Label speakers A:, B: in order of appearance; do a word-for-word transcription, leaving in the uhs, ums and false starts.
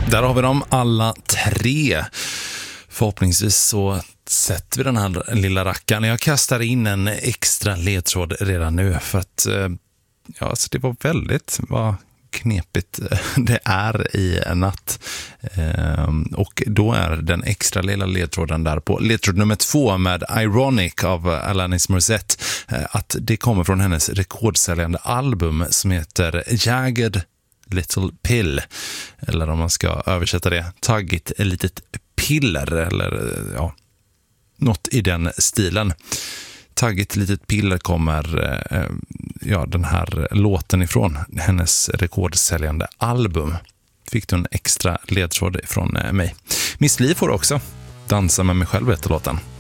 A: Där har vi dem alla tre. Förhoppningsvis så sätter vi den här lilla rackaren. Jag kastar in en extra ledtråd redan nu för att ja, alltså det var väldigt vad knepigt det är i en natt. Och då är den extra lilla ledtråden där på ledtråd nummer två med Ironic av Alanis Morissette att det kommer från hennes rekordsäljande album som heter Jagged Little Pill, eller om man ska översätta det, taggigt ett litet piller, eller ja, något i den stilen. Taggigt litet piller kommer eh, ja, den här låten ifrån, hennes rekordsäljande album. Fick du en extra ledtråd från eh, mig. Miss Li får också Dansa med mig själv heter låten.